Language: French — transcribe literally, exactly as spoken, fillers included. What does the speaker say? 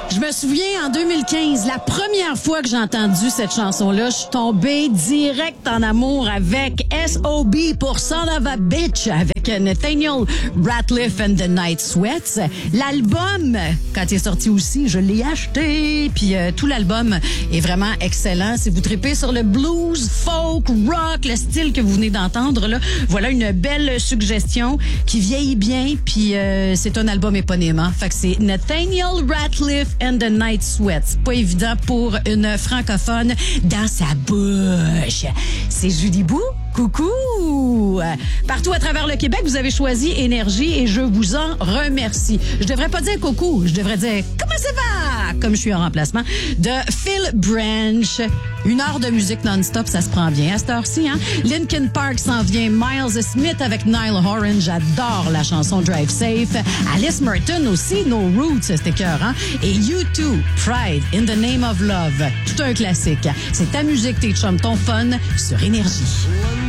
Je me souviens, en deux mille quinze, la première fois que j'ai entendu cette chanson-là, je suis tombée direct en amour avec S O B pour Son of a Bitch, avec Nathaniel Rateliff and the Night Sweats. L'album, quand il est sorti aussi, je l'ai acheté, puis euh, tout l'album est vraiment excellent. Si vous tripez sur le blues, folk, rock, le style que vous venez d'entendre, là, voilà une belle suggestion qui vieillit bien, puis euh, c'est un album éponyme. Hein? Fait que c'est Nathaniel Rateliff and the Night Sweats. Pas évident pour une francophone dans sa bouche. C'est Julie Bou. Coucou! Partout à travers le Québec, vous avez choisi Énergie et je vous en remercie. Je devrais pas dire coucou, je devrais dire comment ça va? Comme je suis en remplacement de Phil Branch. Une heure de musique non-stop, ça se prend bien à cette heure-ci, hein? Linkin Park s'en vient. Miles Smith avec Niall Horan. J'adore la chanson Drive Safe. Alice Merton aussi, No Roots, c'était écœurant. Et U deux, Pride in the Name of Love. Tout un classique. C'est ta musique, tes chums, ton fun sur Énergie.